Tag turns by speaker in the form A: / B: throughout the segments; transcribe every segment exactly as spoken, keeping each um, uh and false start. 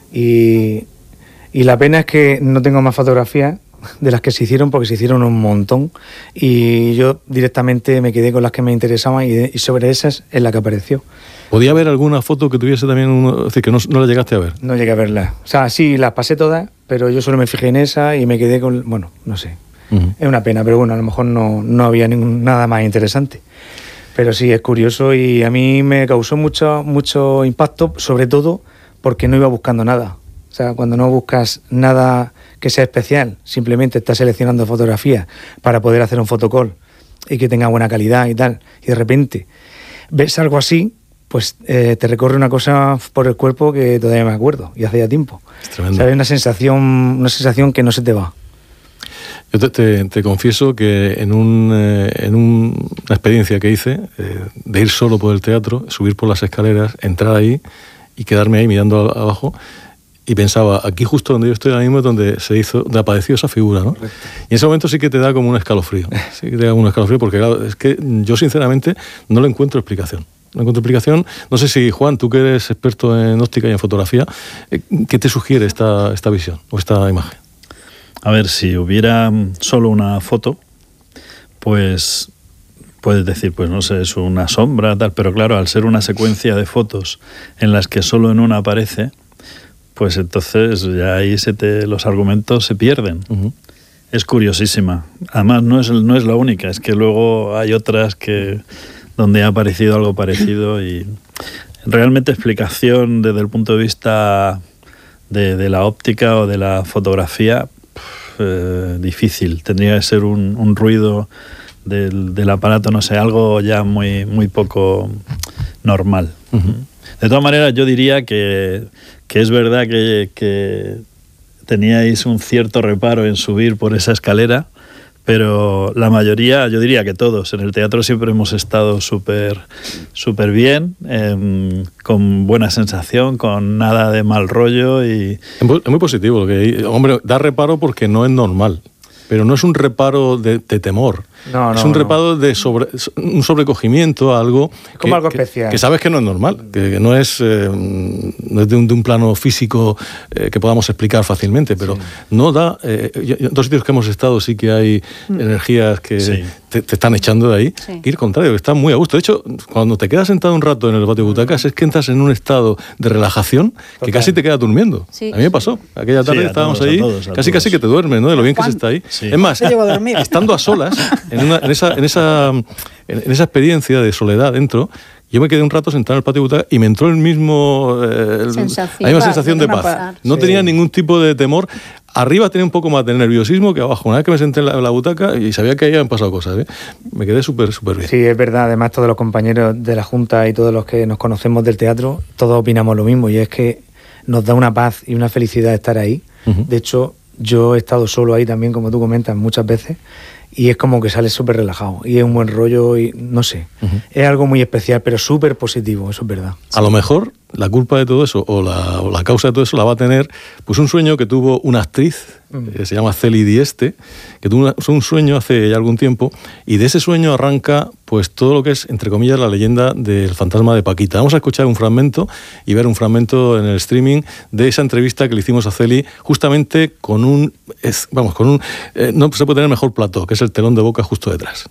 A: Y, y la pena es que no tengo más fotografías de las que se hicieron, porque se hicieron un montón, y yo directamente me quedé con las que me interesaban, y, y sobre esas es la que apareció.
B: ¿Podía haber alguna foto que tuviese también uno, es decir, que no, no la llegaste a ver?
A: No llegué a verla. O sea, sí, las pasé todas, pero yo solo me fijé en esa y me quedé con... Bueno, no sé. Uh-huh. Es una pena, pero bueno, a lo mejor no, no había ningún, nada más interesante. Pero sí, es curioso, y a mí me causó mucho, mucho impacto, sobre todo porque no iba buscando nada. O sea, cuando no buscas nada que sea especial, simplemente estás seleccionando fotografías para poder hacer un photocall y que tenga buena calidad y tal, y de repente ves algo así, pues eh, te recorre una cosa por el cuerpo que todavía me acuerdo, y hace ya tiempo. Es tremendo. O sea, es una sensación, una sensación que no se te va.
B: Yo te, te, te confieso que en, un, eh, en un, una experiencia que hice, eh, de ir solo por el teatro, subir por las escaleras, entrar ahí y quedarme ahí mirando abajo, y pensaba, aquí justo donde yo estoy ahora mismo es donde se hizo, donde apareció esa figura, ¿no? Correcto. Y en ese momento sí que te da como un escalofrío, sí que te da un escalofrío, porque claro, es que yo sinceramente no le encuentro explicación. No encuentro explicación. No sé si, Juan, tú que eres experto en óptica y en fotografía, ¿qué te sugiere esta, esta visión o esta imagen?
C: A ver, si hubiera solo una foto, pues puedes decir, pues no sé, es una sombra, tal, pero claro, al ser una secuencia de fotos en las que solo en una aparece, pues entonces ya ahí se te, los argumentos se pierden. Uh-huh. Es curiosísima. Además, no es, no es la única, es que luego hay otras que donde ha aparecido algo parecido, y realmente explicación desde el punto de vista de, de la óptica o de la fotografía, eh, difícil. Tendría que ser un, un ruido del, del aparato, no sé, algo ya muy, muy poco normal. Uh-huh. De todas maneras, yo diría que, que es verdad que, que teníais un cierto reparo en subir por esa escalera, pero la mayoría, yo diría que todos, en el teatro siempre hemos estado súper súper bien, eh, con buena sensación, con nada de mal rollo. Y
B: es muy, es muy positivo, que, hombre, da reparo porque no es normal, pero no es un reparo de, de temor. No, no, es un reparo no. de sobre, un sobrecogimiento a algo,
A: como
B: que,
A: algo
B: que,
A: especial.
B: Que sabes que no es normal, que, que no es, eh, no es de, un, de un plano físico eh, que podamos explicar fácilmente, pero sí. no da... Eh, en dos sitios que hemos estado sí que hay mm. energías que sí. te, te están echando de ahí, sí. y al contrario, que están muy a gusto. De hecho, cuando te quedas sentado un rato en el patio de butacas, es que entras en un estado de relajación que Total. casi te quedas durmiendo. Sí. A mí me pasó. Aquella tarde sí, estábamos todos, ahí, a todos, a casi todos. casi que te duermes, ¿no? De lo bien Juan. que se está ahí. Sí. Es más, estando a solas, en una... En esa, en, esa, en esa experiencia de soledad dentro, yo me quedé un rato sentado en el patio de butaca y me entró el mismo el, la misma sensación de paz. Paz. No sí. tenía ningún tipo de temor. Arriba tenía un poco más de nerviosismo que abajo. Una vez que me senté en la, en la butaca y sabía que ahí habían pasado cosas, ¿eh? Me quedé súper, súper bien.
A: Sí, es verdad. Además, todos los compañeros de la Junta y todos los que nos conocemos del teatro, todos opinamos lo mismo, y es que nos da una paz y una felicidad estar ahí. Uh-huh. De hecho, yo he estado solo ahí también, como tú comentas, muchas veces, y es como que sales súper relajado, y es un buen rollo, y no sé, uh-huh. es algo muy especial, pero súper positivo, eso es verdad.
B: A lo mejor la culpa de todo eso, o la, o la causa de todo eso, la va a tener pues un sueño que tuvo una actriz, uh-huh. que se llama Celi Dieste, que tuvo una, un sueño hace ya algún tiempo, y de ese sueño arranca pues todo lo que es, entre comillas, la leyenda del fantasma de Paquita. Vamos a escuchar un fragmento y ver un fragmento en el streaming de esa entrevista que le hicimos a Celi, justamente con un, es, vamos, con un, eh, no se puede tener mejor plató, que es el telón de boca justo detrás.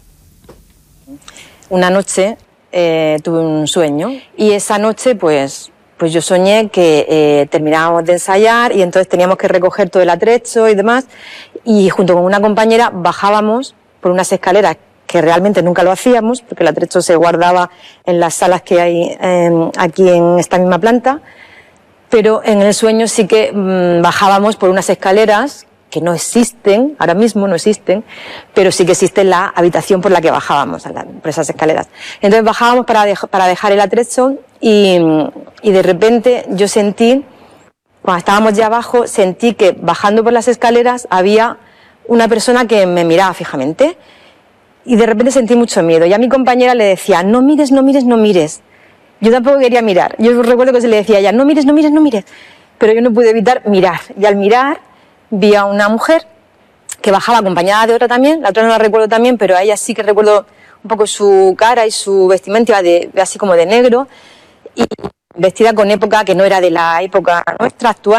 D: Una noche eh, tuve un sueño, y esa noche pues, pues yo soñé que eh, terminábamos de ensayar, y entonces teníamos que recoger todo el atrecho y demás, y junto con una compañera bajábamos por unas escaleras que realmente nunca lo hacíamos, porque el atrecho se guardaba en las salas que hay eh, aquí en esta misma planta, pero en el sueño sí que mmm, bajábamos por unas escaleras que no existen, ahora mismo no existen, pero sí que existe la habitación por la que bajábamos, por esas escaleras. Entonces bajábamos para, dej- para dejar el atrecho, y, y de repente yo sentí, cuando estábamos ya abajo, sentí que bajando por las escaleras había una persona que me miraba fijamente, y de repente sentí mucho miedo, y a mi compañera le decía, no mires, no mires, no mires. Yo tampoco quería mirar, yo recuerdo que se le decía a ella, no mires, no mires, no mires, pero yo no pude evitar mirar, y al mirar vi a una mujer que bajaba acompañada de otra también, la otra no la recuerdo también, pero a ella sí que recuerdo un poco su cara y su vestimenta, de, así como de negro, y vestida con época que no era de la época nuestra actual.